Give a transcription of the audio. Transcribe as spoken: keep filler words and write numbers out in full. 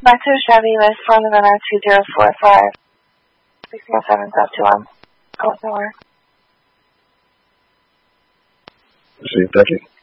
Back to Chevy with phone number two zero four five six zero seven sub two one. Oh, no. See, thank you.